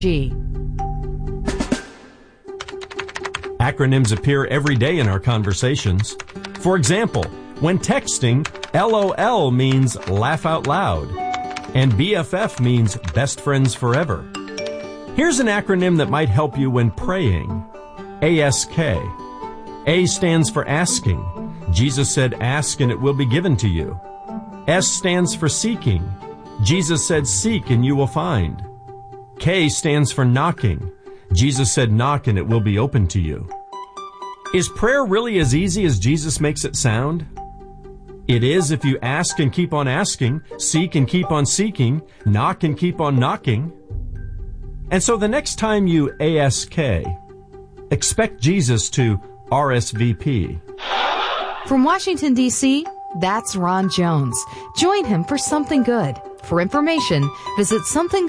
Acronyms appear every day in our conversations. For example, when texting, LOL means laugh out loud, and BFF means best friends forever. Here's an acronym that might help you when praying. ASK. A stands for asking. Jesus said, ask and it will be given to you. S stands for seeking. Jesus said, seek and you will find. K stands for knocking. Jesus said, knock and it will be open to you. Is prayer really as easy as Jesus makes it sound? It is if you ask and keep on asking, seek and keep on seeking, knock and keep on knocking. And so the next time you ASK, expect Jesus to RSVP. From Washington, D.C., that's Ron Jones. Join him for Something Good. For information, visit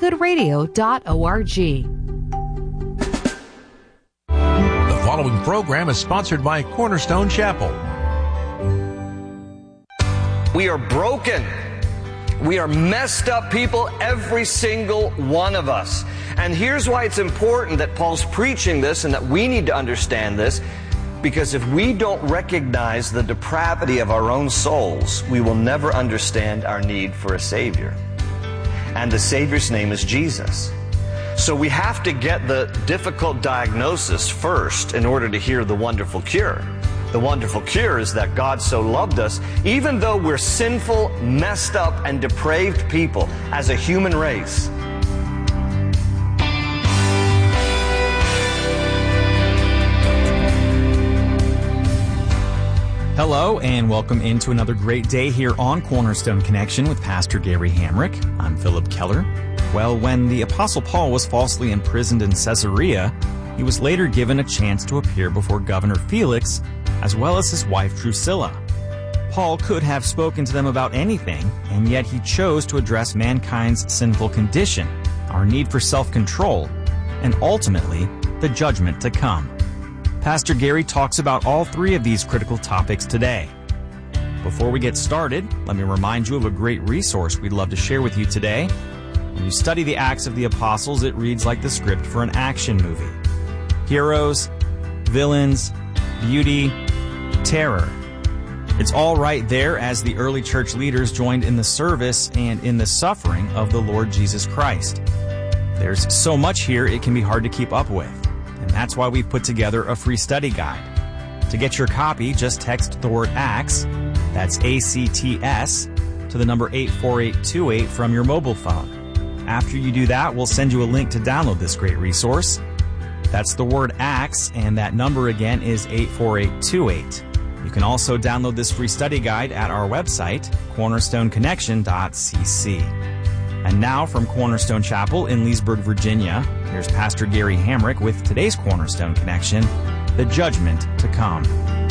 somethinggood.radio.org. The following program is sponsored by Cornerstone Chapel. We are broken. We are messed up people, every single one of us. And here's why it's important that Paul's preaching this and that we need to understand this. Because if we don't recognize the depravity of our own souls, we will never understand our need for a Savior. And the Savior's name is Jesus. So we have to get the difficult diagnosis first in order to hear the wonderful cure. The wonderful cure is that God so loved us, even though we're sinful, messed up, and depraved people as a human race. Hello, and welcome into another great day here on Cornerstone Connection with Pastor Gary Hamrick. I'm Philip Keller. Well, when the Apostle Paul was falsely imprisoned in Caesarea, he was later given a chance to appear before Governor Felix, as well as his wife Drusilla. Paul could have spoken to them about anything, and yet he chose to address mankind's sinful condition, our need for self-control, and ultimately, the judgment to come. Pastor Gary talks about all three of these critical topics today. Before we get started, let me remind you of a great resource we'd love to share with you today. When you study the Acts of the Apostles, it reads like the script for an action movie. Heroes, villains, beauty, terror. It's all right there as the early church leaders joined in the service and in the suffering of the Lord Jesus Christ. There's so much here it can be hard to keep up with. And that's why we've put together a free study guide. To get your copy, just text the word ACTS, that's ACTS, to the number 84828 from your mobile phone. After you do that, we'll send you a link to download this great resource. That's the word ACTS, and that number again is 84828. You can also download this free study guide at our website, cornerstoneconnection.cc. And now from Cornerstone Chapel in Leesburg, Virginia, here's Pastor Gary Hamrick with today's Cornerstone Connection, The Judgment to Come.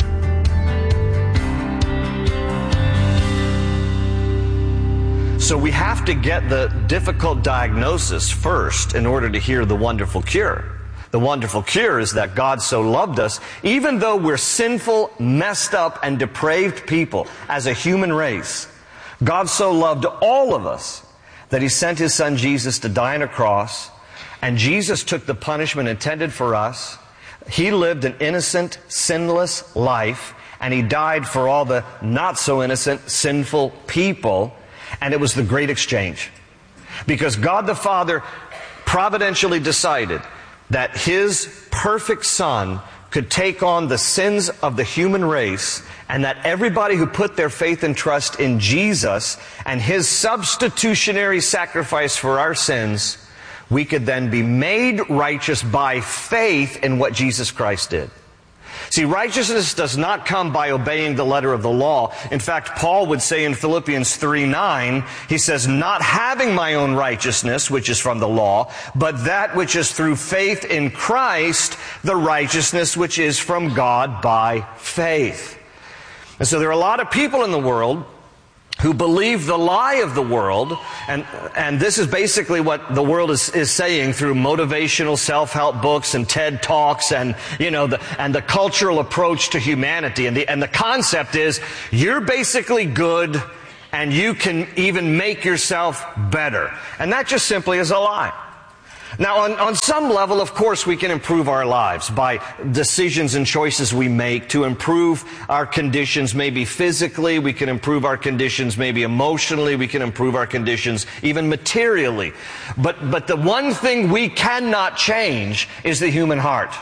So we have to get the difficult diagnosis first in order to hear the wonderful cure. The wonderful cure is that God so loved us, even though we're sinful, messed up, and depraved people as a human race. God so loved all of us that He sent His Son Jesus to die on a cross, and Jesus took the punishment intended for us. He lived an innocent, sinless life, and He died for all the not-so-innocent, sinful people, and it was the great exchange. Because God the Father providentially decided that His perfect Son could take on the sins of the human race, and that everybody who put their faith and trust in Jesus and His substitutionary sacrifice for our sins, we could then be made righteous by faith in what Jesus Christ did. See, righteousness does not come by obeying the letter of the law. In fact, Paul would say in Philippians 3:9, he says, not having my own righteousness, which is from the law, but that which is through faith in Christ, the righteousness which is from God by faith. And so there are a lot of people in the world who believe the lie of the world, and this is basically what the world is saying through motivational self-help books and TED Talks and the cultural approach to humanity. And the concept is you're basically good and you can even make yourself better. And that just simply is a lie. Now, on some level, of course, we can improve our lives by decisions and choices we make to improve our conditions, maybe physically. We can improve our conditions, maybe emotionally. We can improve our conditions, even materially. But the one thing we cannot change is the human heart.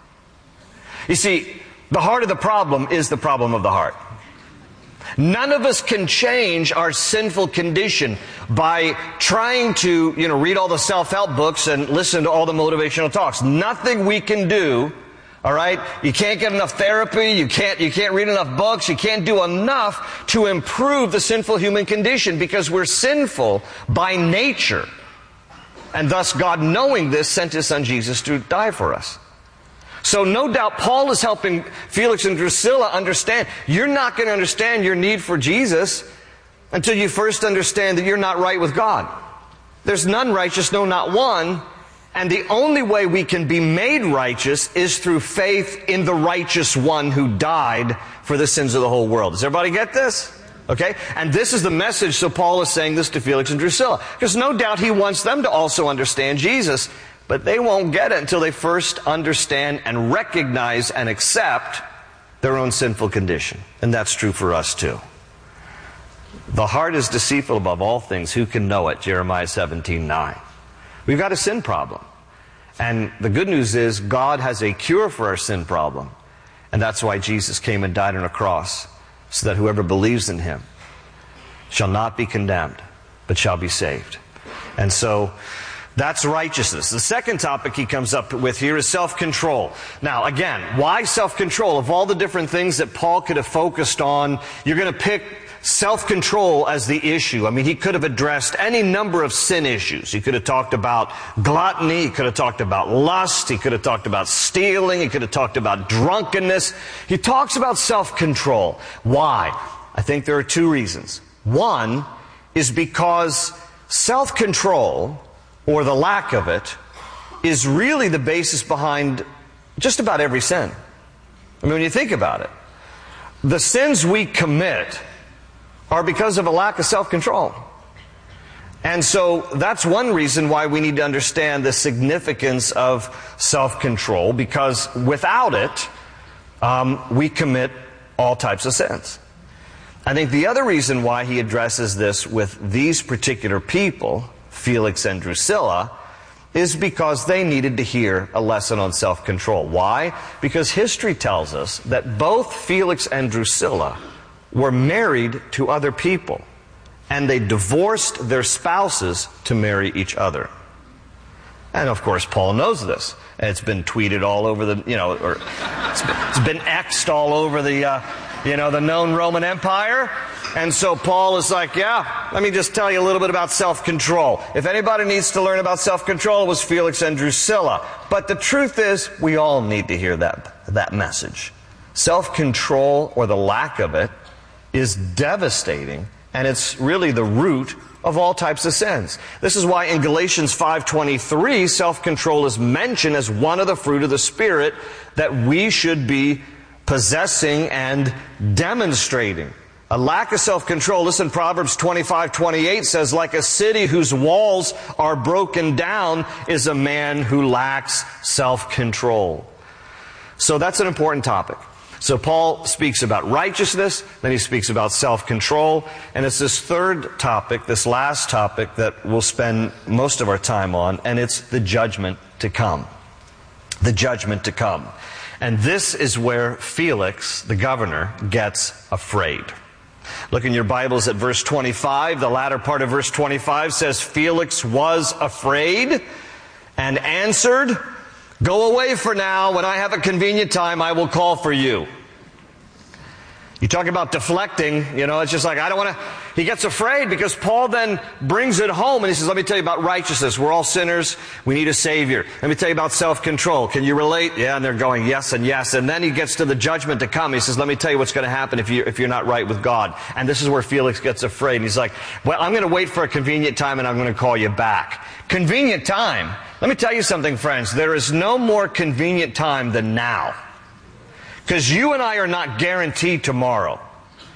You see, the heart of the problem is the problem of the heart. None of us can change our sinful condition by trying to, read all the self-help books and listen to all the motivational talks. Nothing we can do, all right? You can't get enough therapy, you can't read enough books, you can't do enough to improve the sinful human condition because we're sinful by nature. And thus God, knowing this, sent His Son Jesus to die for us. So no doubt Paul is helping Felix and Drusilla understand, you're not going to understand your need for Jesus until you first understand that you're not right with God. There's none righteous, no, not one. And the only way we can be made righteous is through faith in the righteous one who died for the sins of the whole world. Does everybody get this? Okay? And this is the message, so Paul is saying this to Felix and Drusilla. Because no doubt he wants them to also understand Jesus. But they won't get it until they first understand and recognize and accept their own sinful condition. And that's true for us too. The heart is deceitful above all things. Who can know it? Jeremiah 17:9. We've got a sin problem. And the good news is God has a cure for our sin problem. And that's why Jesus came and died on a cross, so that whoever believes in Him shall not be condemned, but shall be saved. And so that's righteousness. The second topic he comes up with here is self-control. Now, again, why self-control? Of all the different things that Paul could have focused on, you're going to pick self-control as the issue. I mean, he could have addressed any number of sin issues. He could have talked about gluttony. He could have talked about lust. He could have talked about stealing. He could have talked about drunkenness. He talks about self-control. Why? I think there are two reasons. One is because self-control, or the lack of it, is really the basis behind just about every sin. I mean, when you think about it, the sins we commit are because of a lack of self-control. And so that's one reason why we need to understand the significance of self-control, because without it, we commit all types of sins. I think the other reason why he addresses this with these particular people, Felix and Drusilla, is because they needed to hear a lesson on self-control. Why? Because history tells us that both Felix and Drusilla were married to other people, and they divorced their spouses to marry each other. And of course, Paul knows this. And it's been tweeted all over the, or it's been X'd all over the, the known Roman Empire. And so Paul is like, let me just tell you a little bit about self-control. If anybody needs to learn about self-control, it was Felix and Drusilla. But the truth is, we all need to hear that message. Self-control, or the lack of it, is devastating, and it's really the root of all types of sins. This is why in Galatians 5:23, self-control is mentioned as one of the fruit of the Spirit that we should be possessing and demonstrating. A lack of self-control, listen, Proverbs 25:28 says, like a city whose walls are broken down is a man who lacks self-control. So that's an important topic. So Paul speaks about righteousness, then he speaks about self-control, and it's this third topic, this last topic, that we'll spend most of our time on, and it's the judgment to come. The judgment to come. And this is where Felix, the governor, gets afraid. Look in your Bibles at verse 25. The latter part of verse 25 says, Felix was afraid and answered, "Go away for now. When I have a convenient time, I will call for you." You talk about deflecting, it's just like, I don't want to. He gets afraid because Paul then brings it home and he says, let me tell you about righteousness. We're all sinners. We need a Savior. Let me tell you about self-control. Can you relate? Yeah, and they're going yes and yes. And then he gets to the judgment to come. He says, let me tell you what's going to happen if you're not right with God. And this is where Felix gets afraid. And he's like, well, I'm going to wait for a convenient time and I'm going to call you back. Convenient time? Let me tell you something, friends. There is no more convenient time than now. Because you and I are not guaranteed tomorrow.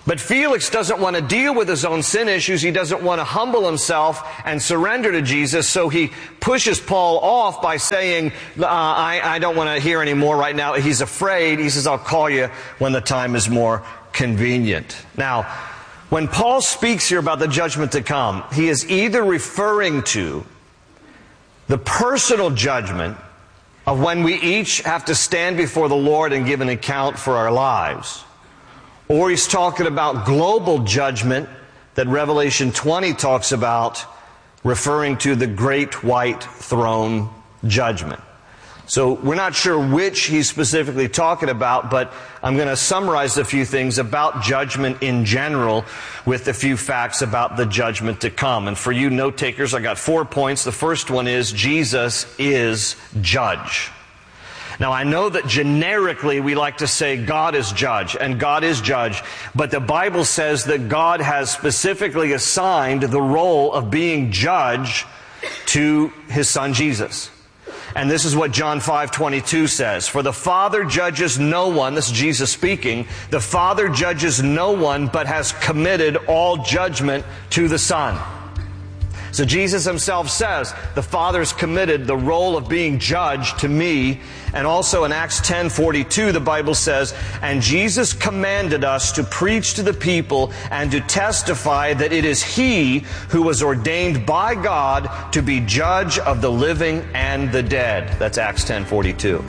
But Felix doesn't want to deal with his own sin issues. He doesn't want to humble himself and surrender to Jesus. So he pushes Paul off by saying, I don't want to hear any more right now. He's afraid. He says, I'll call you when the time is more convenient. Now, when Paul speaks here about the judgment to come, he is either referring to the personal judgment of when we each have to stand before the Lord and give an account for our lives, or he's talking about global judgment that Revelation 20 talks about, referring to the great white throne judgment. So we're not sure which he's specifically talking about, but I'm going to summarize a few things about judgment in general with a few facts about the judgment to come. And for you note takers, I got 4 points. The first one is Jesus is judge. Now, I know that generically we like to say God is judge, and God is judge, but the Bible says that God has specifically assigned the role of being judge to His Son Jesus. And this is what John 5:22 says. For the Father judges no one, this is Jesus speaking, the Father judges no one, but has committed all judgment to the Son. So Jesus himself says, the Father's committed the role of being judge to me. And also in Acts 10:42, the Bible says, and Jesus commanded us to preach to the people and to testify that it is He who was ordained by God to be judge of the living and the dead. That's Acts 10:42.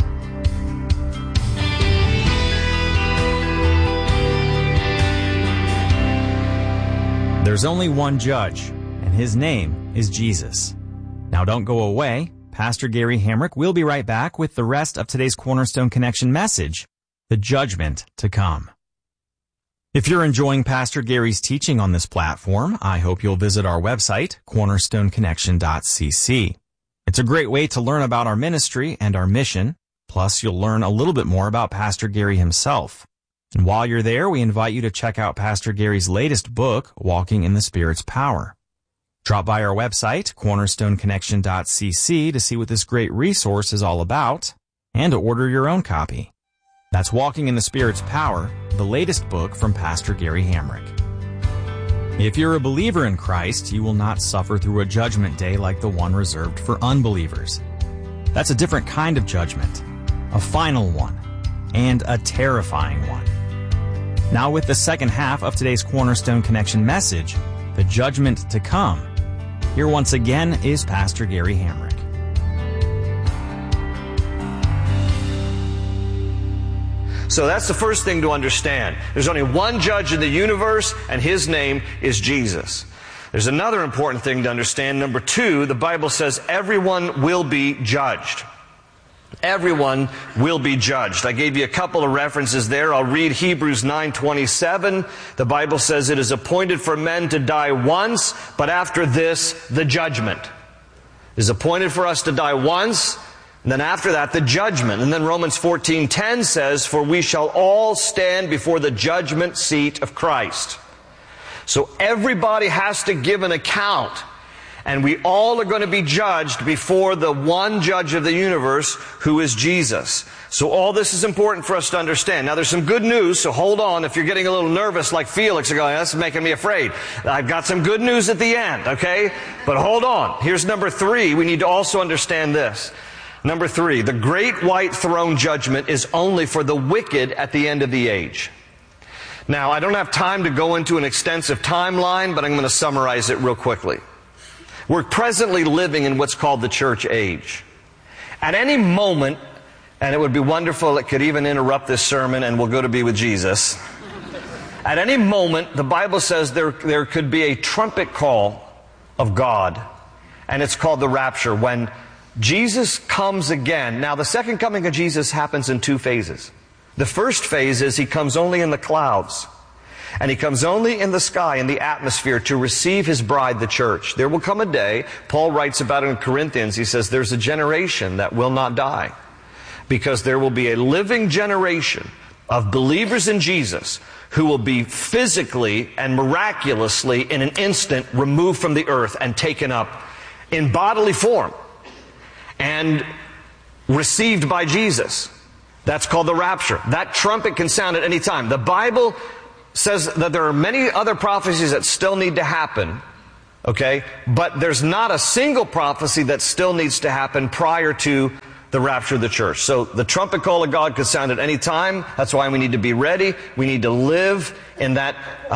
There's only one judge, and His name is Jesus. Now don't go away. Pastor Gary Hamrick will be right back with the rest of today's Cornerstone Connection message, the judgment to come. If you're enjoying Pastor Gary's teaching on this platform, I hope you'll visit our website, cornerstoneconnection.cc. It's a great way to learn about our ministry and our mission, plus you'll learn a little bit more about Pastor Gary himself. And while you're there, we invite you to check out Pastor Gary's latest book, Walking in the Spirit's Power. Drop by our website, cornerstoneconnection.cc, to see what this great resource is all about and to order your own copy. That's Walking in the Spirit's Power, the latest book from Pastor Gary Hamrick. If you're a believer in Christ, you will not suffer through a judgment day like the one reserved for unbelievers. That's a different kind of judgment, a final one, and a terrifying one. Now with the second half of today's Cornerstone Connection message, the judgment to come, here once again is Pastor Gary Hamrick. So that's the first thing to understand. There's only one judge in the universe, and His name is Jesus. There's another important thing to understand. Number 2, the Bible says everyone will be judged. Everyone will be judged. I gave you a couple of references there. I'll read Hebrews 9:27. The Bible says it is appointed for men to die once, but after this, the judgment. It is appointed for us to die once, and then after that, the judgment. And then Romans 14:10 says, for we shall all stand before the judgment seat of Christ. So everybody has to give an account. And we all are going to be judged before the one judge of the universe, who is Jesus. So all this is important for us to understand. Now there's some good news, so hold on. If you're getting a little nervous like Felix, you're going, that's making me afraid. I've got some good news at the end, okay? But hold on. Here's number 3. We need to also understand this. Number 3, the great white throne judgment is only for the wicked at the end of the age. Now, I don't have time to go into an extensive timeline, but I'm going to summarize it real quickly. We're presently living in what's called the church age. At any moment, and it would be wonderful, it could even interrupt this sermon and we'll go to be with Jesus. At any moment, the Bible says there could be a trumpet call of God, and it's called the rapture, when Jesus comes again. Now, the second coming of Jesus happens in 2 phases. The first phase is He comes only in the clouds. And He comes only in the sky, in the atmosphere, to receive His bride, the church. There will come a day, Paul writes about it in Corinthians, he says, there's a generation that will not die. Because there will be a living generation of believers in Jesus who will be physically and miraculously, in an instant, removed from the earth and taken up in bodily form and received by Jesus. That's called the rapture. That trumpet can sound at any time. The Bible says that there are many other prophecies that still need to happen, okay? But there's not a single prophecy that still needs to happen prior to the rapture of the church. So the trumpet call of God could sound at any time. That's why we need to be ready. We need to live in that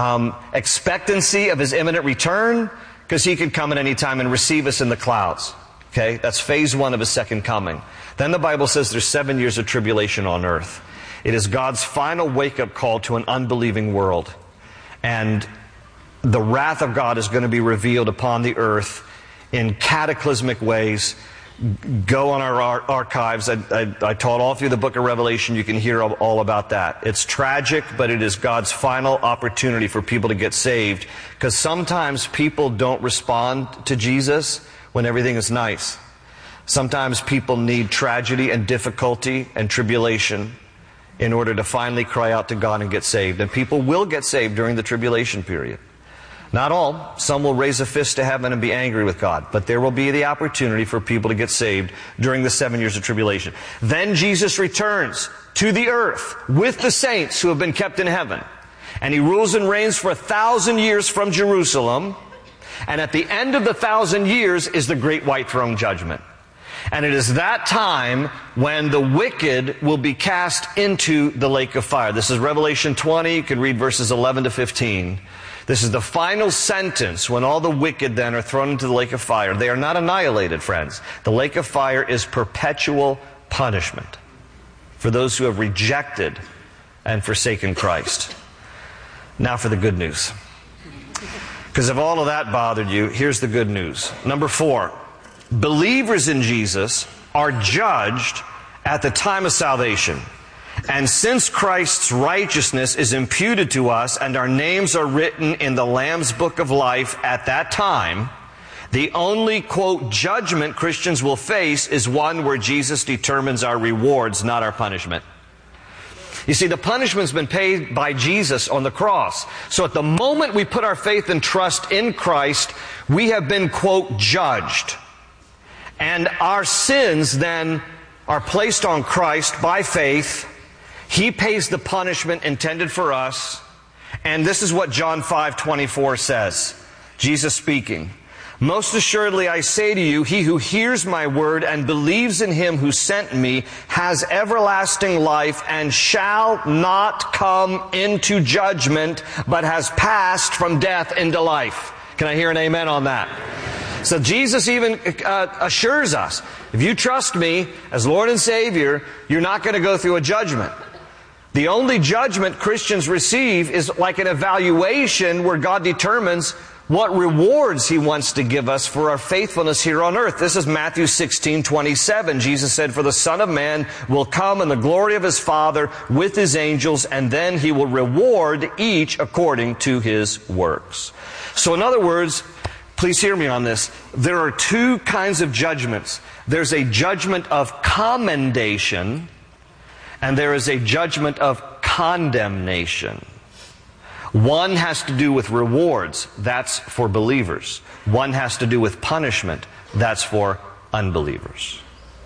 expectancy of His imminent return, because He could come at any time and receive us in the clouds. Okay? That's phase one of His second coming. Then the Bible says there's 7 years of tribulation on earth. It is God's final wake-up call to an unbelieving world. And the wrath of God is going to be revealed upon the earth in cataclysmic ways. Go on our archives. I taught all through the book of Revelation. You can hear all about that. It's tragic, but it is God's final opportunity for people to get saved. Because sometimes people don't respond to Jesus when everything is nice. Sometimes people need tragedy and difficulty and tribulation in order to finally cry out to God and get saved. And people will get saved during the tribulation period. Not all. Some will raise a fist to heaven and be angry with God. But there will be the opportunity for people to get saved during the 7 years of tribulation. Then Jesus returns to the earth with the saints who have been kept in heaven. And He rules and reigns for 1,000 years from Jerusalem. And at the end of the 1,000 years is the great white throne judgment. And it is that time when the wicked will be cast into the lake of fire. This is Revelation 20. You can read verses 11 to 15. This is the final sentence when all the wicked then are thrown into the lake of fire. They are not annihilated, friends. The lake of fire is perpetual punishment for those who have rejected and forsaken Christ. Now for the good news. Because if all of that bothered you, here's the good news. Number 4, believers in Jesus are judged at the time of salvation. And since Christ's righteousness is imputed to us and our names are written in the Lamb's book of life at that time, the only, quote, judgment Christians will face is one where Jesus determines our rewards, not our punishment. You see, the punishment's been paid by Jesus on the cross. So at the moment we put our faith and trust in Christ, we have been, quote, judged. And our sins then are placed on Christ by faith. He pays the punishment intended for us. And this is what John 5:24 says. Jesus speaking. Most assuredly I say to you, he who hears my word and believes in Him who sent me has everlasting life and shall not come into judgment, but has passed from death into life. Can I hear an amen on that? So Jesus even assures us, if you trust me as Lord and Savior, you're not going to go through a judgment. The only judgment Christians receive is like an evaluation where God determines what rewards He wants to give us for our faithfulness here on earth. This is Matthew 16:27. Jesus said, for the Son of Man will come in the glory of His Father with His angels, and then He will reward each according to his works. So in other words, please hear me on this. There are two kinds of judgments. There's a judgment of commendation, and there is a judgment of condemnation. One has to do with rewards. That's for believers. One has to do with punishment. That's for unbelievers.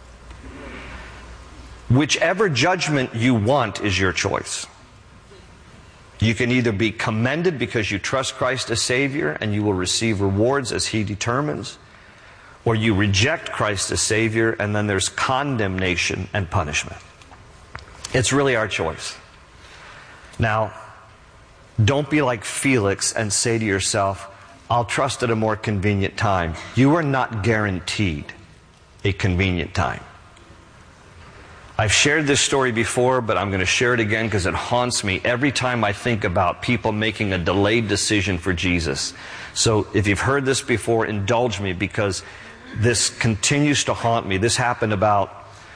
Whichever judgment you want is your choice. You can either be commended because you trust Christ as Savior and you will receive rewards as He determines, or you reject Christ as Savior and then there's condemnation and punishment. It's really our choice. Now, don't be like Felix and say to yourself, I'll trust at a more convenient time. You are not guaranteed a convenient time. I've shared this story before, but I'm going to share it again because it haunts me every time I think about people making a delayed decision for Jesus. So if you've heard this before, indulge me because this continues to haunt me. This happened about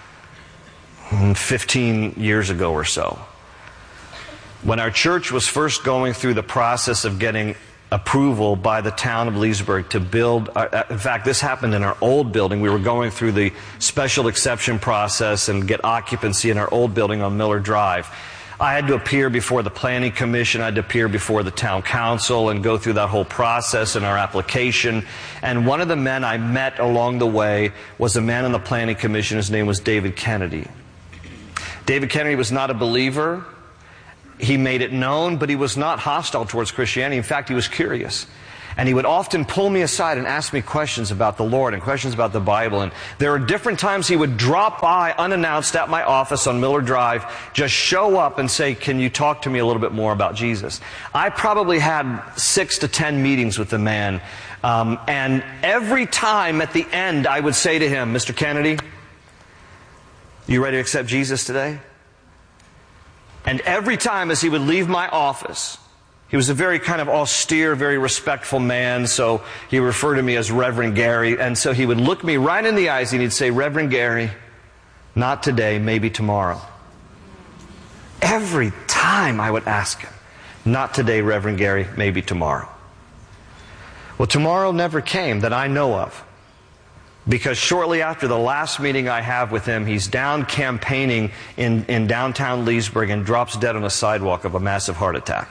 15 years ago or so. When our church was first going through the process of getting approval by the town of Leesburg to build, in fact, this happened in our old building. We were going through the special exception process and get occupancy in our old building on Miller Drive. I had to appear before the planning commission. I had to appear before the town council and go through that whole process in our application. And one of the men I met along the way was a man on the planning commission. His name was David Kennedy. David Kennedy was not a believer. He made it known, but he was not hostile towards Christianity. In fact, he was curious. And he would often pull me aside and ask me questions about the Lord and questions about the Bible. And there are different times he would drop by unannounced at my office on Miller Drive, just show up and say, "Can you talk to me a little bit more about Jesus?" I probably had 6 to 10 meetings with the man. And every time at the end, I would say to him, "Mr. Kennedy, you ready to accept Jesus today?" And every time as he would leave my office, he was a very kind of austere, very respectful man, so he referred to me as Reverend Gary. And so he would look me right in the eyes and he'd say, "Reverend Gary, not today, maybe tomorrow." Every time I would ask him, "Not today, Reverend Gary, maybe tomorrow." Well, tomorrow never came that I know of. Because shortly after the last meeting I have with him, he's down campaigning in downtown Leesburg and drops dead on a sidewalk of a massive heart attack.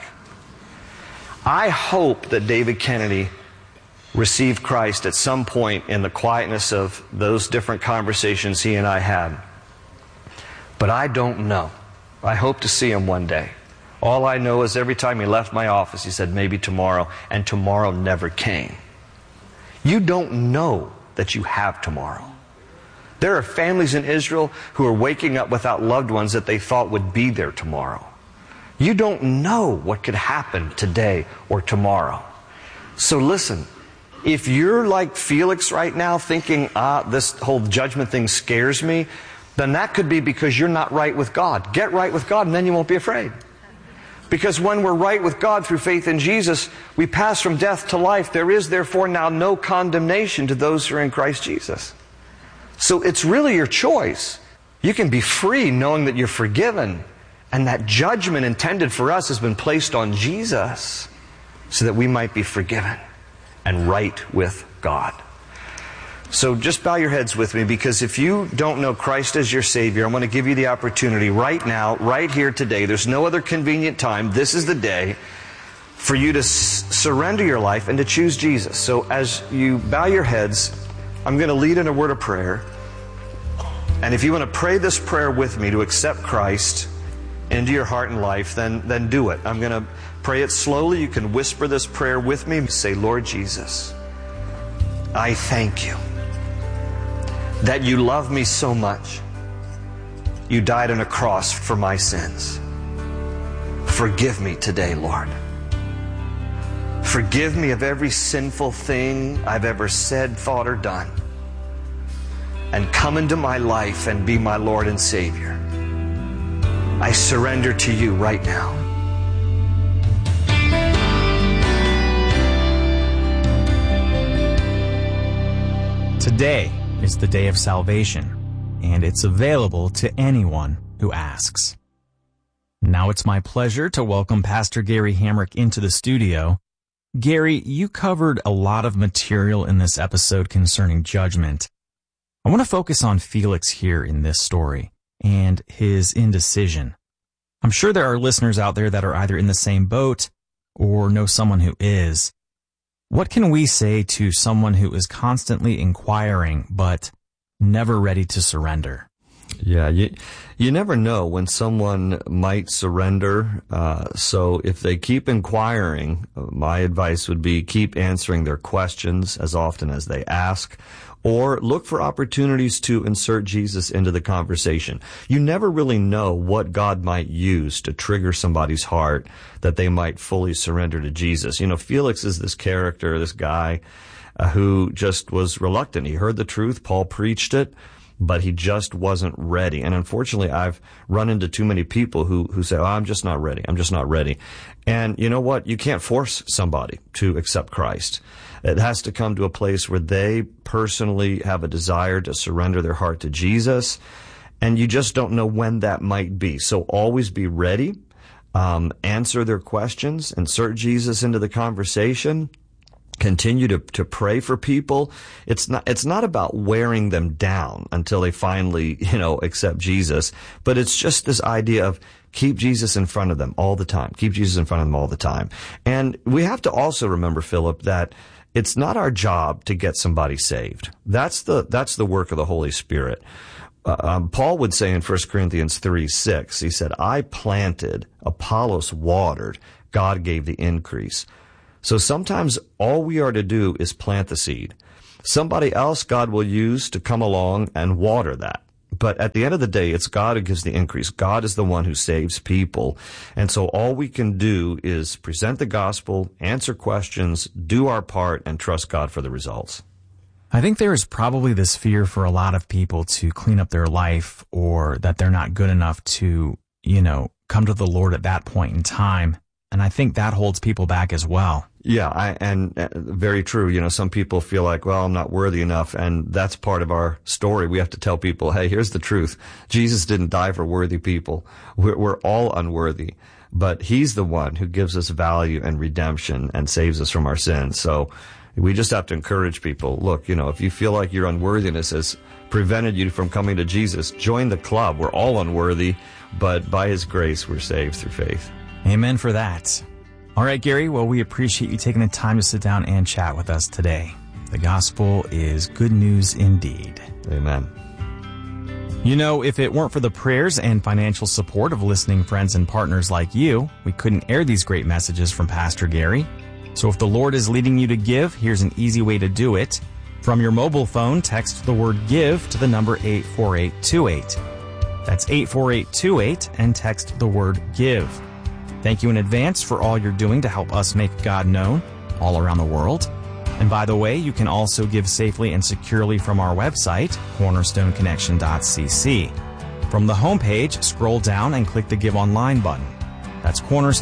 I hope that David Kennedy received Christ at some point in the quietness of those different conversations he and I had. But I don't know. I hope to see him one day. All I know is every time he left my office, he said, "Maybe tomorrow," and tomorrow never came. You don't know that you have tomorrow. There are families in Israel who are waking up without loved ones that they thought would be there tomorrow. You don't know what could happen today or tomorrow. So listen, if you're like Felix right now thinking, this whole judgment thing scares me, then that could be because you're not right with God. Get right with God and then you won't be afraid. Because when we're right with God through faith in Jesus, we pass from death to life. There is therefore now no condemnation to those who are in Christ Jesus. So it's really your choice. You can be free knowing that you're forgiven, and that judgment intended for us has been placed on Jesus so that we might be forgiven and right with God. So just bow your heads with me, because if you don't know Christ as your Savior, I want to give you the opportunity right now, right here today. There's no other convenient time. This is the day for you to surrender your life and to choose Jesus. So as you bow your heads, I'm going to lead in a word of prayer. And if you want to pray this prayer with me to accept Christ into your heart and life, then do it. I'm going to pray it slowly. You can whisper this prayer with me. Say, "Lord Jesus, I thank you that you love me so much. You died on a cross for my sins. Forgive me today, Lord. Forgive me of every sinful thing I've ever said, thought, or done. And come into my life and be my Lord and Savior. I surrender to you right now." Today is the day of salvation, and it's available to anyone who asks. Now it's my pleasure to welcome Pastor Gary Hamrick into the studio. Gary, you covered a lot of material in this episode concerning judgment. I want to focus on Felix here in this story and his indecision. I'm sure there are listeners out there that are either in the same boat or know someone who is. What can we say to someone who is constantly inquiring but never ready to surrender? Yeah, you never know when someone might surrender. So if they keep inquiring, my advice would be keep answering their questions as often as they ask, or look for opportunities to insert Jesus into the conversation. You never really know what God might use to trigger somebody's heart that they might fully surrender to Jesus. You know, Felix is this character, this guy who just was reluctant. He heard the truth. Paul preached it, but he just wasn't ready. And unfortunately, I've run into too many people who say, I'm just not ready. I'm just not ready. And you know what? You can't force somebody to accept Christ. It has to come to a place where they personally have a desire to surrender their heart to Jesus, and you just don't know when that might be. So always be ready, answer their questions, insert Jesus into the conversation, continue to pray for people. It's not about wearing them down until they finally, accept Jesus, but it's just this idea of keep Jesus in front of them all the time. Keep Jesus in front of them all the time. And we have to also remember, Philip, that it's not our job to get somebody saved. That's the work of the Holy Spirit. Paul would say in 1 Corinthians 3:6, he said, I planted, Apollos watered, God gave the increase. So sometimes all we are to do is plant the seed. Somebody else God will use to come along and water that. But at the end of the day, it's God who gives the increase. God is the one who saves people. And so all we can do is present the gospel, answer questions, do our part, and trust God for the results. I think there is probably this fear for a lot of people to clean up their life, or that they're not good enough to, come to the Lord at that point in time. And I think that holds people back as well. Yeah, very true. Some people feel like, well, I'm not worthy enough, and that's part of our story. We have to tell people, hey, here's the truth. Jesus didn't die for worthy people. We're all unworthy, but he's the one who gives us value and redemption and saves us from our sins. So we just have to encourage people. Look, if you feel like your unworthiness has prevented you from coming to Jesus, join the club. We're all unworthy, but by his grace, we're saved through faith. Amen for that. All right, Gary, well, we appreciate you taking the time to sit down and chat with us today. The gospel is good news indeed. Amen. If it weren't for the prayers and financial support of listening friends and partners like you, we couldn't air these great messages from Pastor Gary. So if the Lord is leading you to give, here's an easy way to do it. From your mobile phone, text the word GIVE to the number 84828. That's 84828 and text the word GIVE. Thank you in advance for all you're doing to help us make God known all around the world. And by the way, you can also give safely and securely from our website, cornerstoneconnection.cc. From the homepage, scroll down and click the Give Online button. That's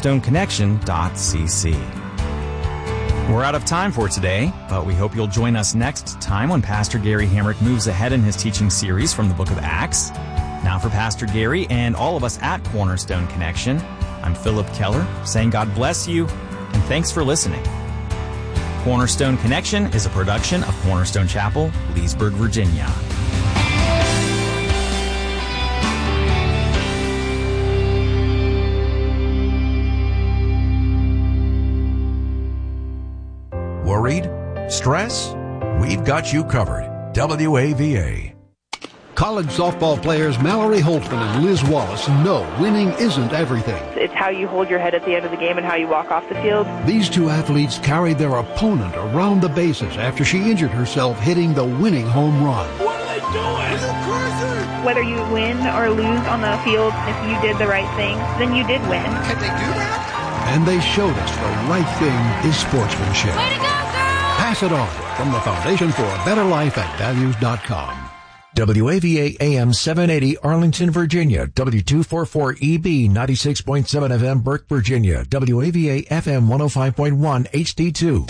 cornerstoneconnection.cc. We're out of time for today, but we hope you'll join us next time when Pastor Gary Hamrick moves ahead in his teaching series from the book of Acts. Now for Pastor Gary and all of us at Cornerstone Connection, I'm Philip Keller, saying God bless you, and thanks for listening. Cornerstone Connection is a production of Cornerstone Chapel, Leesburg, Virginia. Worried? Stress? We've got you covered. WAVA. College softball players Mallory Holtzman and Liz Wallace know winning isn't everything. It's how you hold your head at the end of the game and how you walk off the field. These two athletes carried their opponent around the bases after she injured herself hitting the winning home run. What are they doing? Whether you win or lose on the field, if you did the right thing, then you did win. Can they do that? And they showed us the right thing is sportsmanship. Way to go, girl! Pass it on from the Foundation for a Better Life at Values.com. WAVA AM 780 Arlington, Virginia. W244EB 96.7 FM Burke, Virginia. WAVA FM 105.1 HD2.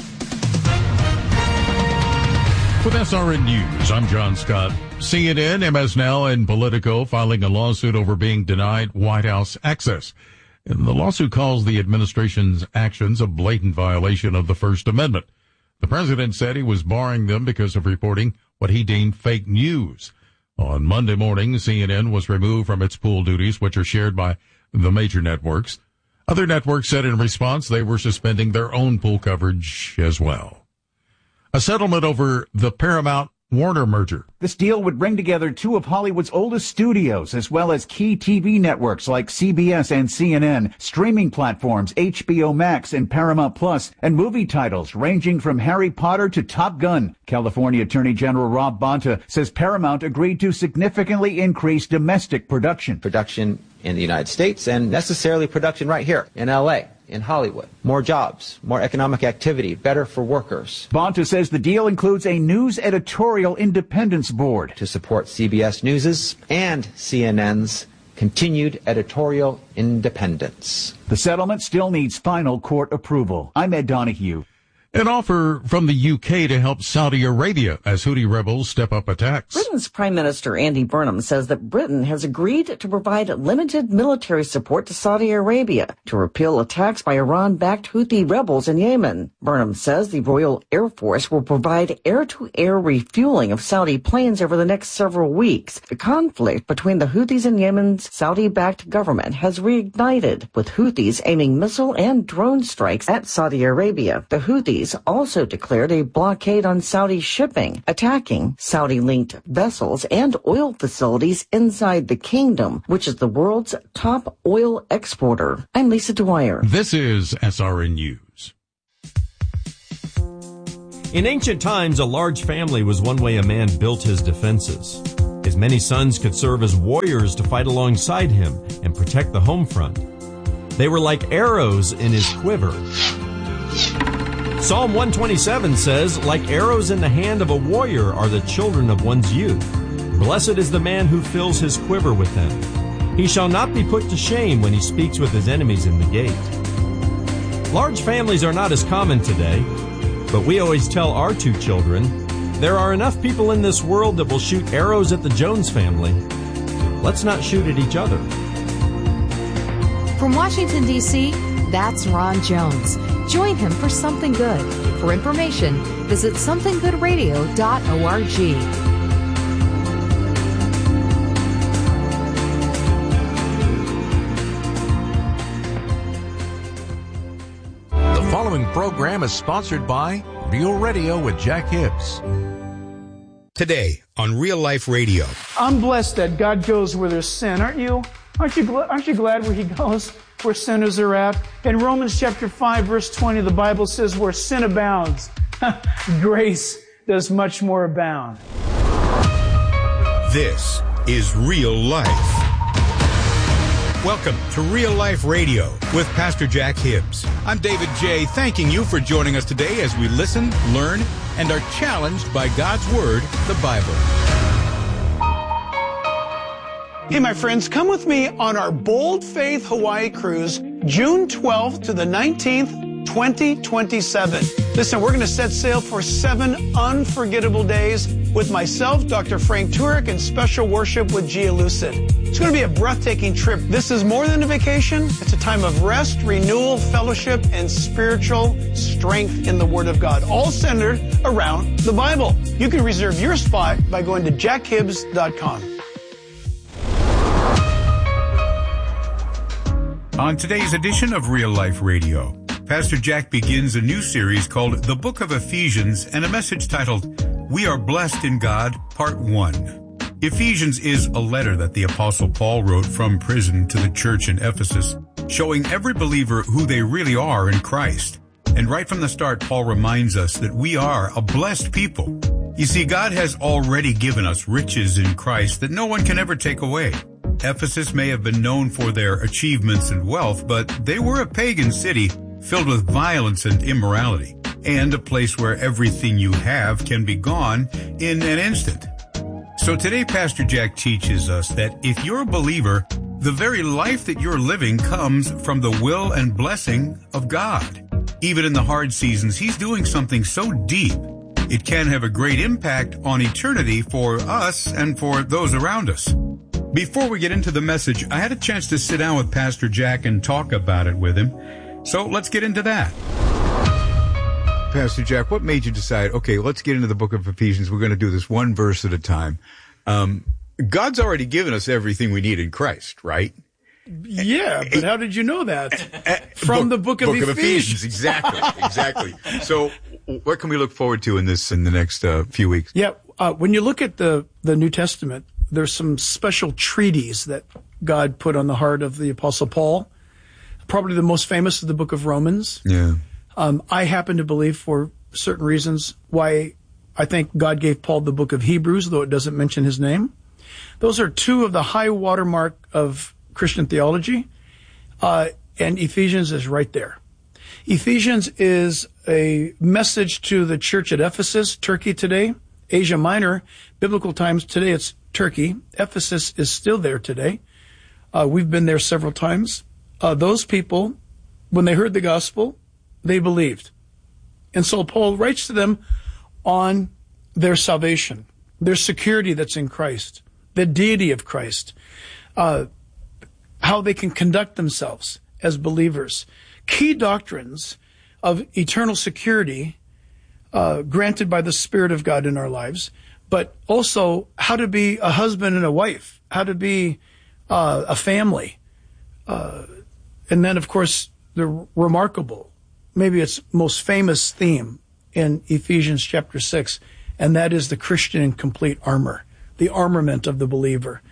With SRN News, I'm John Scott. CNN, MS Now, and Politico filing a lawsuit over being denied White House access. And the lawsuit calls the administration's actions a blatant violation of the First Amendment. The president said he was barring them because of reporting what he deemed fake news. On Monday morning, CNN was removed from its pool duties, which are shared by the major networks. Other networks said in response they were suspending their own pool coverage as well. A settlement over the Paramount-Warner merger. This deal would bring together two of Hollywood's oldest studios, as well as key TV networks like CBS and CNN, streaming platforms HBO Max and Paramount Plus, and movie titles ranging from Harry Potter to Top Gun. California Attorney General Rob Bonta says Paramount agreed to significantly increase domestic production. Production in the United States and necessarily production right here in L.A., in Hollywood. More jobs, more economic activity, better for workers. Bonta says the deal includes a news editorial independence board to support CBS News's and CNN's continued editorial independence. The settlement still needs final court approval. I'm Ed Donahue. An offer from the UK to help Saudi Arabia as Houthi rebels step up attacks. Britain's Prime Minister Andy Burnham says that Britain has agreed to provide limited military support to Saudi Arabia to repel attacks by Iran-backed Houthi rebels in Yemen. Burnham says the Royal Air Force will provide air-to-air refueling of Saudi planes over the next several weeks. The conflict between the Houthis and Yemen's Saudi-backed government has reignited, with Houthis aiming missile and drone strikes at Saudi Arabia. The Houthis Houthis also declared a blockade on Saudi shipping, attacking Saudi-linked vessels and oil facilities inside the kingdom, which is the world's top oil exporter. I'm Lisa Dwyer. This is SRN News. In ancient times, a large family was one way a man built his defenses. His many sons could serve as warriors to fight alongside him and protect the home front. They were like arrows in his quiver. Psalm 127 says, like arrows in the hand of a warrior are the children of one's youth. Blessed is the man who fills his quiver with them. He shall not be put to shame when he speaks with his enemies in the gate. Large families are not as common today, but we always tell our two children, there are enough people in this world that will shoot arrows at the Jones family. Let's not shoot at each other. From Washington, D.C., that's Ron Jones. Join him for Something Good. For information, visit somethinggoodradio.org. The following program is sponsored by Real Radio with Jack Hibbs. Today on Real Life Radio. I'm blessed that God goes where there's sin, aren't you? Aren't you glad where he goes, where sinners are at? In Romans chapter 5, verse 20, the Bible says, where sin abounds, grace does much more abound. This is Real Life. Welcome to Real Life Radio with Pastor Jack Hibbs. I'm David J., thanking you for joining us today as we listen, learn, and are challenged by God's Word, the Bible. Hey, my friends, come with me on our Bold Faith Hawaii cruise, June 12th to the 19th, 2027. Listen, we're going to set sail for 7 unforgettable days with myself, Dr. Frank Turek, and special worship with Gia Lucid. It's going to be a breathtaking trip. This is more than a vacation. It's a time of rest, renewal, fellowship, and spiritual strength in the Word of God, all centered around the Bible. You can reserve your spot by going to jackhibbs.com. On today's edition of Real Life Radio, Pastor Jack begins a new series called The Book of Ephesians and a message titled, We Are Blessed in God, Part 1. Ephesians is a letter that the Apostle Paul wrote from prison to the church in Ephesus, showing every believer who they really are in Christ. And right from the start, Paul reminds us that we are a blessed people. You see, God has already given us riches in Christ that no one can ever take away. Ephesus may have been known for their achievements and wealth, but they were a pagan city filled with violence and immorality, and a place where everything you have can be gone in an instant. So today, Pastor Jack teaches us that if you're a believer, the very life that you're living comes from the will and blessing of God. Even in the hard seasons, He's doing something so deep, it can have a great impact on eternity for us and for those around us. Before we get into the message, I had a chance to sit down with Pastor Jack and talk about it with him. So let's get into that. Pastor Jack, what made you decide, okay, let's get into the book of Ephesians. We're going to do this one verse at a time. God's already given us everything we need in Christ, right? Yeah, but how did you know that? From the book of Ephesians. Exactly. So what can we look forward to in the next few weeks? Yeah, when you look at the New Testament, there's some special treaties that God put on the heart of the Apostle Paul. Probably the most famous is the book of Romans. Yeah. I happen to believe, for certain reasons, why I think God gave Paul the book of Hebrews, though it doesn't mention his name. Those are two of the high watermark of Christian theology, and Ephesians is right there. Ephesians is a message to the church at Ephesus, Turkey today, Asia Minor, biblical times today it's Turkey. Ephesus is still there today. We've been there several times. Those people, when they heard the gospel, they believed. And so Paul writes to them on their salvation, their security that's in Christ, the deity of Christ, how they can conduct themselves as believers, key doctrines of eternal security granted by the Spirit of God in our lives, but also how to be a husband and a wife, how to be a family. And then, of course, the remarkable maybe its most famous theme in Ephesians chapter 6, and that is the Christian in complete armor, the armament of the believer.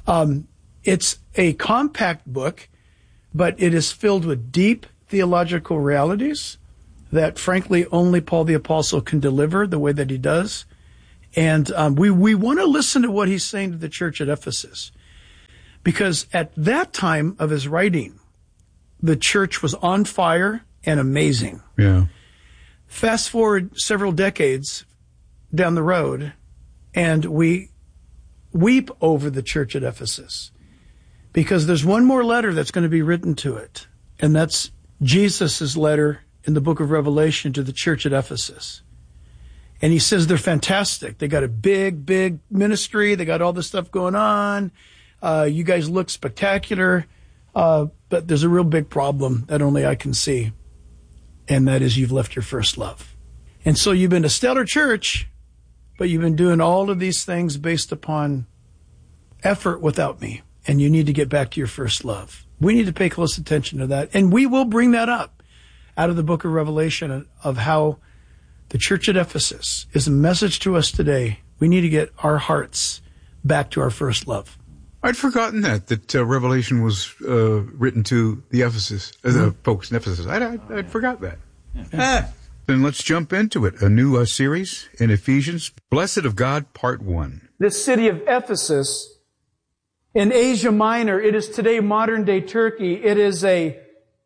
It's a compact book, but it is filled with deep theological realities that, frankly, only Paul the Apostle can deliver the way that he does. And we want to listen to what he's saying to the church at Ephesus, because at that time of his writing, the church was on fire and amazing. Yeah. Fast forward several decades down the road, and we weep over the church at Ephesus, because there's one more letter that's going to be written to it, and that's Jesus' letter in the book of Revelation to the church at Ephesus. And he says they're fantastic. They got a big, big ministry. They got all this stuff going on. You guys look spectacular. But there's a real big problem that only I can see. And that is you've left your first love. And so you've been a stellar church, but you've been doing all of these things based upon effort without me. And you need to get back to your first love. We need to pay close attention to that. And we will bring that up out of the book of Revelation of how the church at Ephesus is a message to us today. We need to get our hearts back to our first love. I'd forgotten that Revelation was written to the folks in Ephesus. I'd forgot that. Then let's jump into it. A new series in Ephesians, Blessed of God, Part 1. This city of Ephesus in Asia Minor, it is today modern-day Turkey. It is a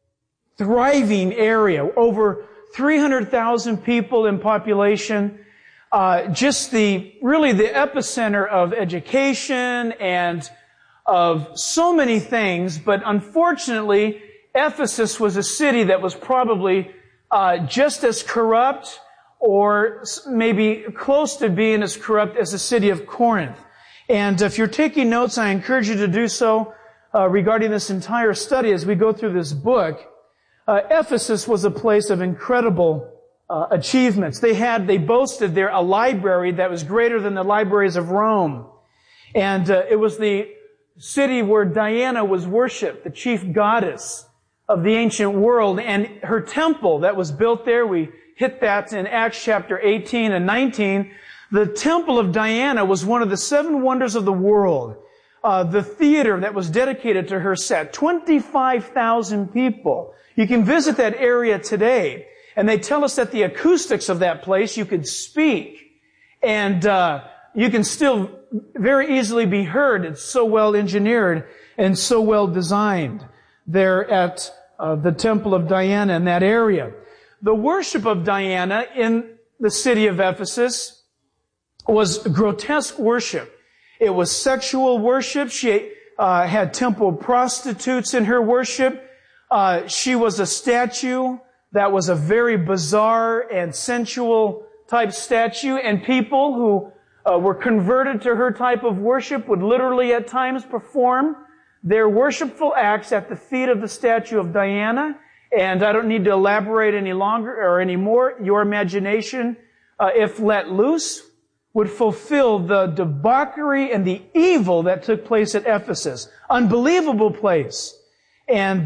thriving area, over 300,000 people in population. Just really the epicenter of education and of so many things. But unfortunately, Ephesus was a city that was probably just as corrupt, or maybe close to being as corrupt as the city of Corinth. And if you're taking notes, I encourage you to do so regarding this entire study as we go through this book. Ephesus was a place of incredible achievements. They boasted there a library that was greater than the libraries of Rome. And it was the city where Diana was worshipped, the chief goddess of the ancient world. And her temple that was built there, we hit that in Acts chapter 18 and 19. The temple of Diana was one of the 7 wonders of the world. The theater that was dedicated to her sat 25,000 people. You can visit that area today, and they tell us that the acoustics of that place, you could speak, and you can still very easily be heard. It's so well engineered and so well designed there at the Temple of Diana in that area. The worship of Diana in the city of Ephesus was grotesque worship. It was sexual worship. She had temple prostitutes in her worship. She was a statue that was a very bizarre and sensual type statue, and people who were converted to her type of worship would literally at times perform their worshipful acts at the feet of the statue of Diana. And I don't need to elaborate any longer or any more. Your imagination, if let loose, would fulfill the debauchery and the evil that took place at Ephesus. Unbelievable place. And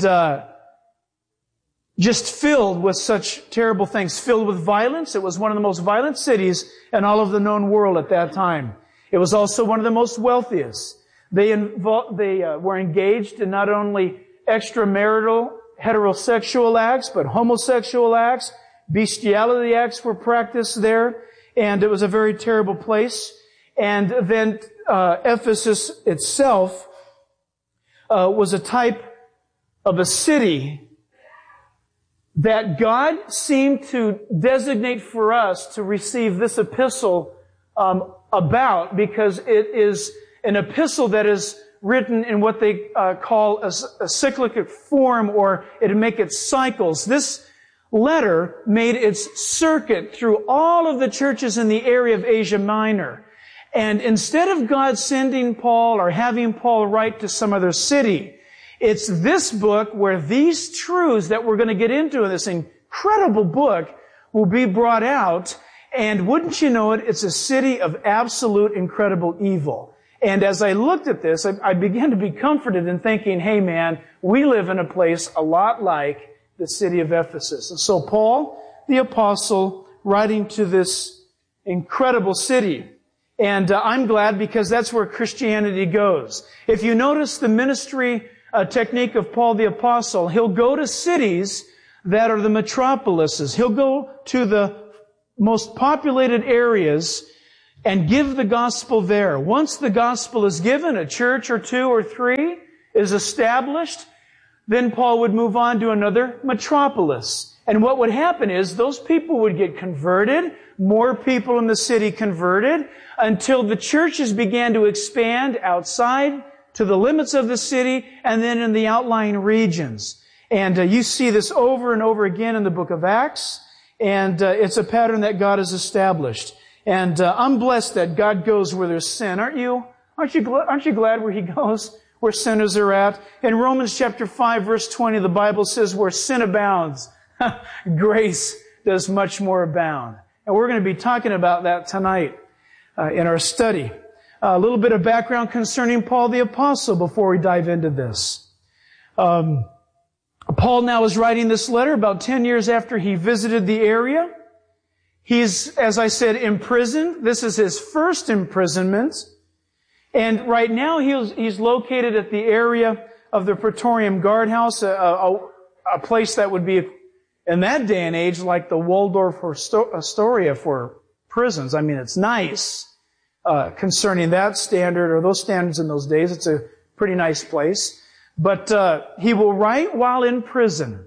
just filled with such terrible things. Filled with violence. It was one of the most violent cities in all of the known world at that time. It was also one of the most wealthiest. They were engaged in not only extramarital heterosexual acts, but homosexual acts. Bestiality acts were practiced there. And it was a very terrible place. And then Ephesus itself was a type of a city that God seemed to designate for us to receive this epistle about, because it is an epistle that is written in what they call a cyclic form, or it'd make it cycles. This letter made its circuit through all of the churches in the area of Asia Minor. And instead of God sending Paul or having Paul write to some other city, it's this book where these truths that we're going to get into in this incredible book will be brought out. And wouldn't you know it, it's a city of absolute incredible evil. And as I looked at this, I began to be comforted in thinking, hey man, we live in a place a lot like the city of Ephesus. And so Paul, the apostle, writing to this incredible city. And I'm glad because that's where Christianity goes. If you notice the ministry technique of Paul the apostle, he'll go to cities that are the metropolises. He'll go to the most populated areas and give the gospel there. Once the gospel is given, a church or two or three is established, then Paul would move on to another metropolis. And what would happen is those people would get converted, more people in the city converted, until the churches began to expand outside to the limits of the city and then in the outlying regions. And you see this over and over again in the book of Acts, and it's a pattern that God has established. And I'm blessed that God goes where there's sin, aren't you? Aren't you glad where He goes, where sinners are at? In Romans chapter 5, verse 20, the Bible says, where sin abounds, grace does much more abound. And we're going to be talking about that tonight in our study. A little bit of background concerning Paul the Apostle before we dive into this. Paul now is writing this letter about 10 years after he visited the area. He's, as I said, imprisoned. This is his first imprisonment. And right now he's located at the area of the Praetorium Guardhouse, a place that would be, in that day and age, like the Waldorf Astoria for prisons. I mean, it's nice concerning that standard, or those standards in those days. It's a pretty nice place. But he will write while in prison.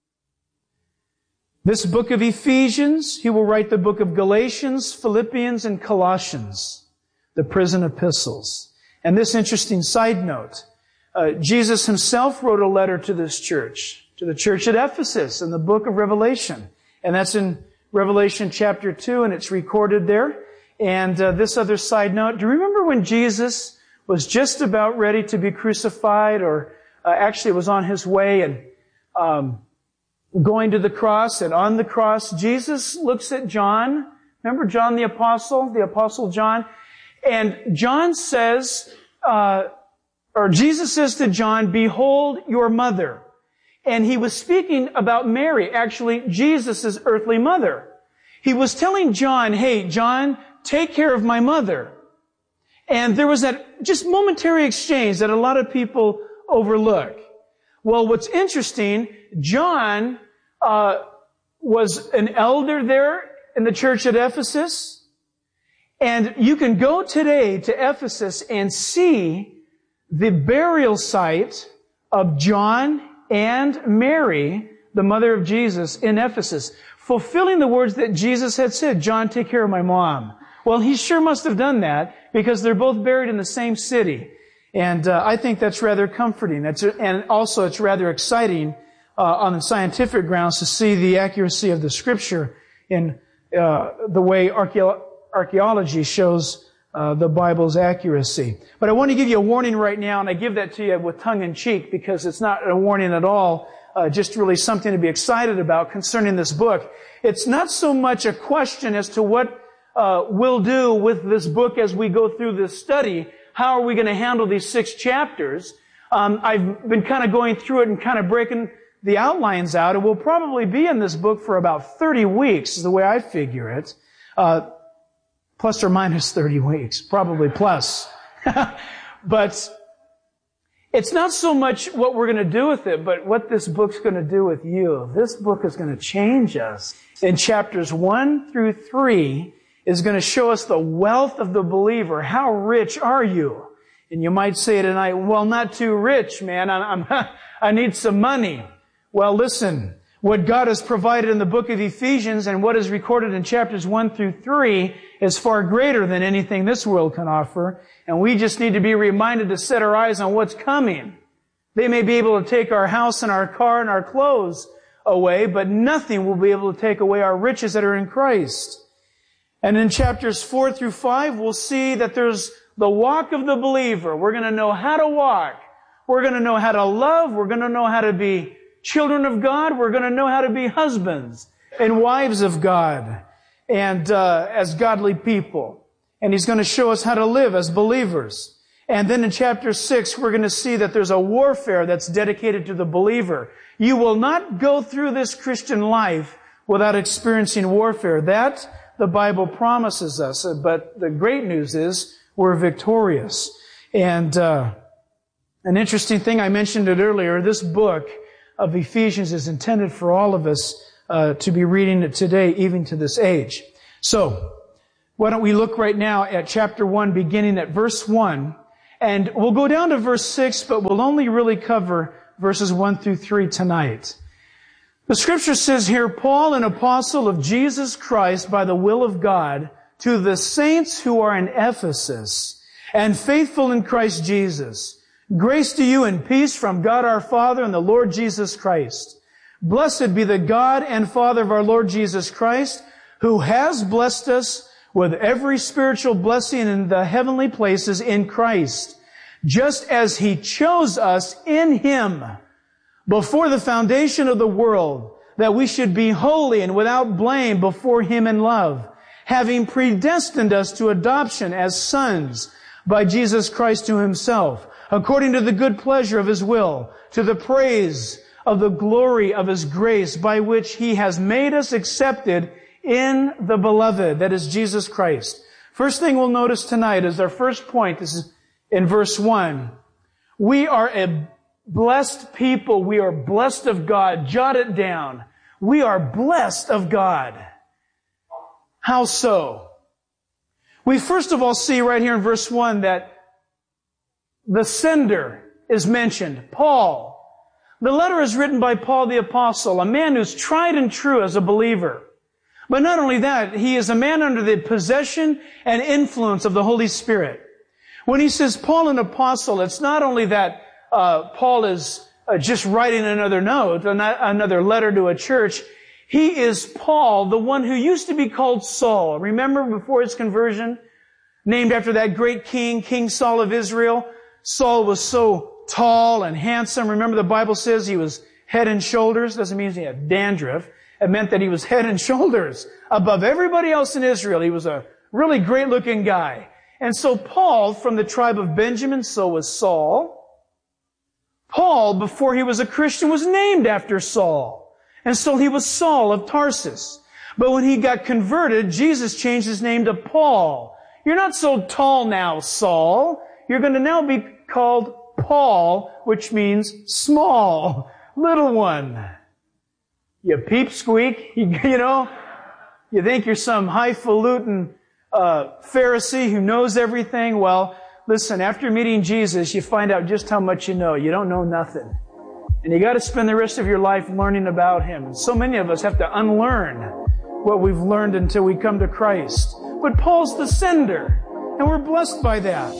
This book of Ephesians, he will write the book of Galatians, Philippians, and Colossians, the prison epistles. And this interesting side note, Jesus himself wrote a letter to this church, to the church at Ephesus in the book of Revelation. And that's in Revelation chapter 2, and it's recorded there. And this other side note, do you remember when Jesus was just about ready to be crucified, or actually was on his way and going to the cross, and on the cross, Jesus looks at John. Remember John the Apostle John? And John says, or Jesus says to John, behold your mother. And he was speaking about Mary, actually Jesus' earthly mother. He was telling John, hey, John, take care of my mother. And there was that just momentary exchange that a lot of people overlook. Well, what's interesting, John was an elder there in the church at Ephesus. And you can go today to Ephesus and see the burial site of John and Mary, the mother of Jesus, in Ephesus, fulfilling the words that Jesus had said, John, take care of my mom. Well, he sure must have done that because they're both buried in the same city. And I think that's rather comforting. And also it's rather exciting on the scientific grounds to see the accuracy of the Scripture in the way archaeology shows the Bible's accuracy. But I want to give you a warning right now, and I give that to you with tongue-in-cheek because it's not a warning at all, just really something to be excited about concerning this book. It's not so much a question as to what we'll do with this book as we go through this study. How are we going to handle these 6 chapters? I've been kind of going through it and kind of breaking the outlines out. It will probably be in this book for about 30 weeks, is the way I figure it. Plus or minus 30 weeks, probably plus. But it's not so much what we're going to do with it, but what this book's going to do with you. This book is going to change us. In chapters 1 through 3 is going to show us the wealth of the believer. How rich are you? And you might say tonight, well, not too rich, man. I need some money. Well, listen, what God has provided in the book of Ephesians and what is recorded in chapters 1 through 3 is far greater than anything this world can offer. And we just need to be reminded to set our eyes on what's coming. They may be able to take our house and our car and our clothes away, but nothing will be able to take away our riches that are in Christ. And in chapters 4 through 5, we'll see that there's the walk of the believer. We're going to know how to walk. We're going to know how to love. We're going to know how to be children of God. We're going to know how to be husbands and wives of God and as godly people. And He's going to show us how to live as believers. And then in chapter 6, we're going to see that there's a warfare that's dedicated to the believer. You will not go through this Christian life without experiencing warfare. That the Bible promises us. But the great news is we're victorious. And an interesting thing, I mentioned it earlier, this book of Ephesians is intended for all of us to be reading it today, even to this age. So, why don't we look right now at chapter 1, beginning at verse 1. And we'll go down to verse 6, but we'll only really cover verses 1 through 3 tonight. The scripture says here, Paul, an apostle of Jesus Christ by the will of God, to the saints who are in Ephesus and faithful in Christ Jesus. Grace to you and peace from God our Father and the Lord Jesus Christ. Blessed be the God and Father of our Lord Jesus Christ, who has blessed us with every spiritual blessing in the heavenly places in Christ, just as He chose us in Him before the foundation of the world, that we should be holy and without blame before Him in love, having predestined us to adoption as sons by Jesus Christ to Himself, according to the good pleasure of His will, to the praise of the glory of His grace, by which He has made us accepted in the Beloved, that is Jesus Christ. First thing we'll notice tonight is our first point. This is in verse 1. We are a blessed people. We are blessed of God. Jot it down. We are blessed of God. How so? We first of all see right here in verse 1 that the sender is mentioned, Paul. The letter is written by Paul the Apostle, a man who's tried and true as a believer. But not only that, he is a man under the possession and influence of the Holy Spirit. When he says Paul an apostle, it's not only that Paul is just writing another note, another letter to a church. He is Paul, the one who used to be called Saul. Remember before his conversion? Named after that great king, King Saul of Israel. Saul was so tall and handsome. Remember the Bible says he was head and shoulders. Doesn't mean he had dandruff. It meant that he was head and shoulders above everybody else in Israel. He was a really great looking guy. And so Paul, from the tribe of Benjamin, so was Saul. Paul, before he was a Christian, was named after Saul. And so he was Saul of Tarsus. But when he got converted, Jesus changed his name to Paul. You're not so tall now, Saul. You're going to now be called Paul, which means small, little one. You peepsqueak, you know, you think you're some highfalutin Pharisee who knows everything. Well, listen, after meeting Jesus, you find out just how much you know. You don't know nothing. And you got to spend the rest of your life learning about Him. And so many of us have to unlearn what we've learned until we come to Christ. But Paul's the sender, and we're blessed by that.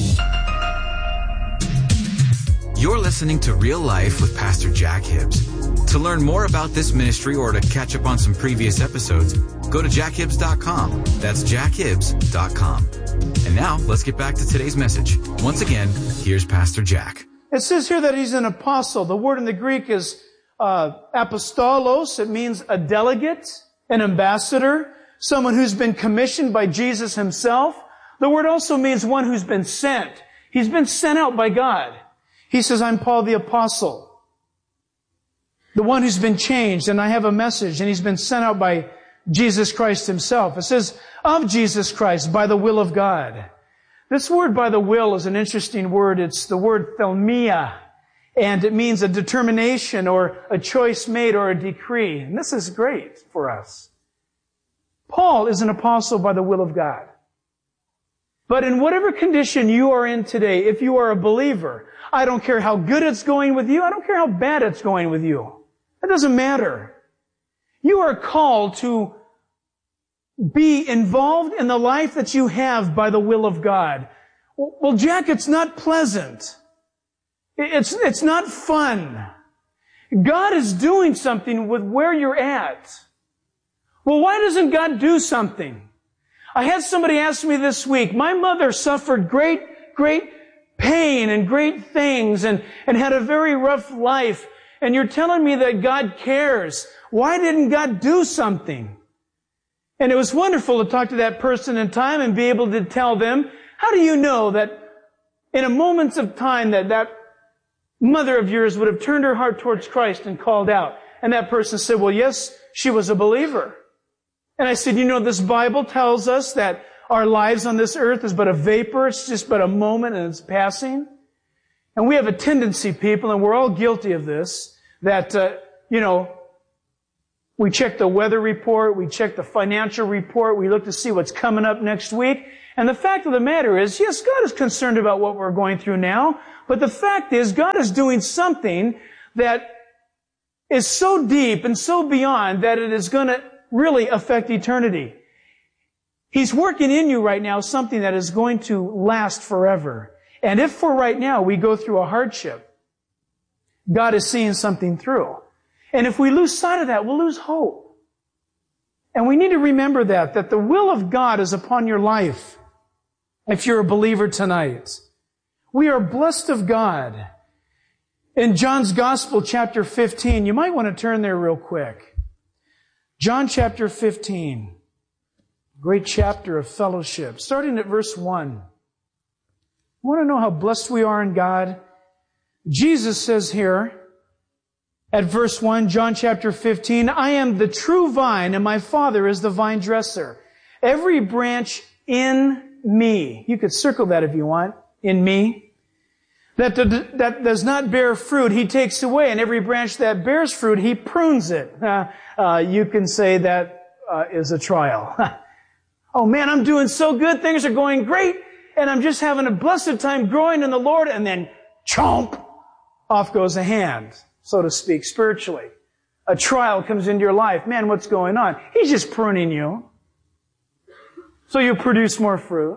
You're listening to Real Life with Pastor Jack Hibbs. To learn more about this ministry or to catch up on some previous episodes, go to jackhibbs.com. That's jackhibbs.com. And now, let's get back to today's message. Once again, here's Pastor Jack. It says here that he's an apostle. The word in the Greek is apostolos. It means a delegate, an ambassador, someone who's been commissioned by Jesus Himself. The word also means one who's been sent. He's been sent out by God. He says, I'm Paul the apostle, the one who's been changed, and I have a message, and he's been sent out by Jesus Christ Himself. It says, of Jesus Christ, by the will of God. This word by the will is an interesting word. It's the word thelmia, and it means a determination or a choice made or a decree. And this is great for us. Paul is an apostle by the will of God. But in whatever condition you are in today, if you are a believer, I don't care how good it's going with you. I don't care how bad it's going with you. It doesn't matter. You are called to be involved in the life that you have by the will of God. Well, Jack, it's not pleasant. It's not fun. God is doing something with where you're at. Well, why doesn't God do something? I had somebody ask me this week, my mother suffered great pain and great things and had a very rough life. And you're telling me that God cares. Why didn't God do something? And it was wonderful to talk to that person in time and be able to tell them, how do you know that in a moment of time that mother of yours would have turned her heart towards Christ and called out. And that person said, well, yes, she was a believer. And I said, this Bible tells us that our lives on this earth is but a vapor. It's just but a moment and it's passing. And we have a tendency, people, and we're all guilty of this, that, we check the weather report, we check the financial report, we look to see what's coming up next week. And the fact of the matter is, yes, God is concerned about what we're going through now, but the fact is, God is doing something that is so deep and so beyond that it is going to really affect eternity. He's working in you right now something that is going to last forever. And if for right now we go through a hardship, God is seeing something through. And if we lose sight of that, we'll lose hope. And we need to remember that the will of God is upon your life. If you're a believer tonight, we are blessed of God. In John's Gospel, chapter 15, you might want to turn there real quick. John chapter 15, great chapter of fellowship, starting at verse 1. You want to know how blessed we are in God? Jesus says here, at verse 1, John chapter 15, I am the true vine and my Father is the vine dresser. Every branch in me, you could circle that if you want, in me, that does not bear fruit, He takes away. And every branch that bears fruit, He prunes it. You can say that is a trial. Oh man, I'm doing so good. Things are going great. And I'm just having a blessed time growing in the Lord. And then, chomp, off goes a hand, so to speak, spiritually. A trial comes into your life. Man, what's going on? He's just pruning you, so you produce more fruit,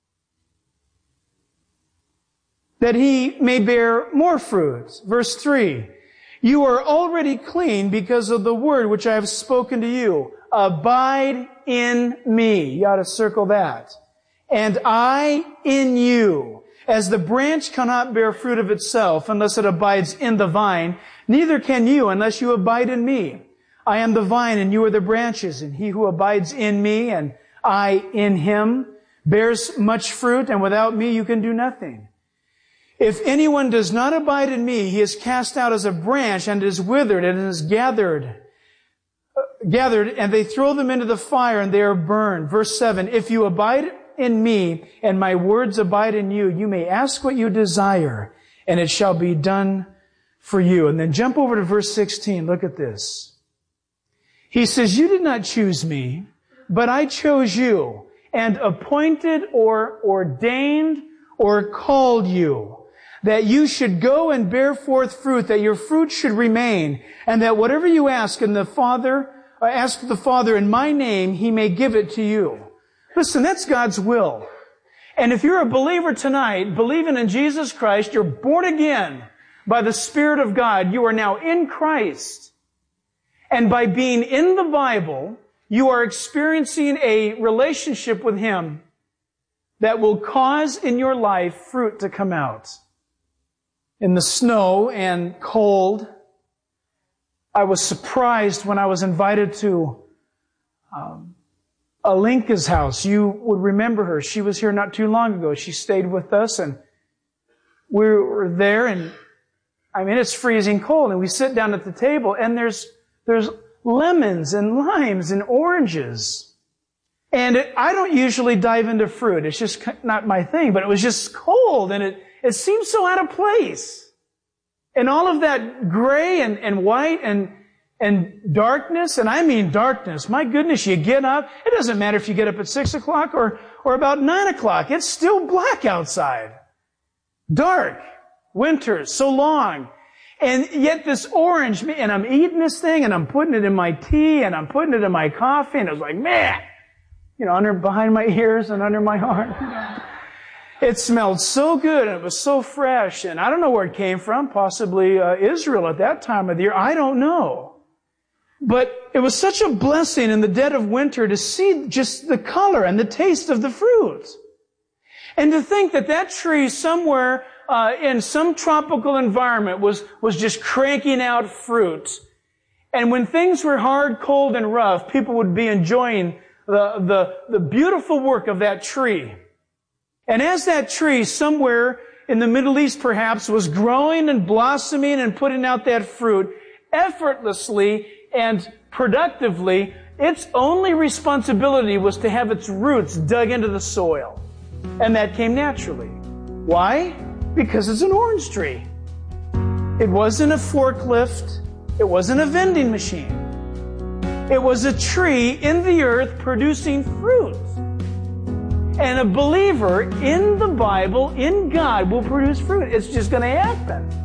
that He may bear more fruit. Verse 3, you are already clean because of the word which I have spoken to you. Abide in me. You ought to circle that. And I in you. As the branch cannot bear fruit of itself unless it abides in the vine, neither can you unless you abide in me. I am the vine and you are the branches, and he who abides in me and I in him bears much fruit, and without me you can do nothing. If anyone does not abide in me, he is cast out as a branch and is withered and is gathered, and they throw them into the fire and they are burned. Verse 7, if you abide in me and my words abide in you, you may ask what you desire and it shall be done for you. And then jump over to verse 16. Look at this. He says, you did not choose me, but I chose you and appointed or ordained or called you, that you should go and bear forth fruit, that your fruit should remain, and that whatever you ask the Father in my name, He may give it to you. Listen, that's God's will. And if you're a believer tonight, believing in Jesus Christ, you're born again by the Spirit of God. You are now in Christ. And by being in the Bible, you are experiencing a relationship with Him that will cause in your life fruit to come out. In the snow and cold, I was surprised when I was invited to Alinka's house. You would remember her. She was here not too long ago. She stayed with us, and we were there, and it's freezing cold, and we sit down at the table, and there's lemons and limes and oranges. And I don't usually dive into fruit. It's just not my thing, but it was just cold, and it seemed so out of place. And all of that gray and white and darkness, and I mean darkness. My goodness, you get up. It doesn't matter if you get up at 6 o'clock or about 9 o'clock. It's still black outside. Dark. Winter, so long. And yet this orange, and I'm eating this thing, and I'm putting it in my tea, and I'm putting it in my coffee, and it was like, man, behind my ears and under my heart. It smelled so good, and it was so fresh, and I don't know where it came from, possibly Israel at that time of the year, I don't know. But it was such a blessing in the dead of winter to see just the color and the taste of the fruit. And to think that tree somewhere in some tropical environment was just cranking out fruit. And when things were hard, cold, and rough, people would be enjoying the beautiful work of that tree. And as that tree somewhere in the Middle East perhaps was growing and blossoming and putting out that fruit effortlessly and productively, its only responsibility was to have its roots dug into the soil. And that came naturally. Why? Because it's an orange tree. It wasn't a forklift. It wasn't a vending machine. It was a tree in the earth producing fruit. And a believer in the Bible, in God, will produce fruit. It's just going to happen.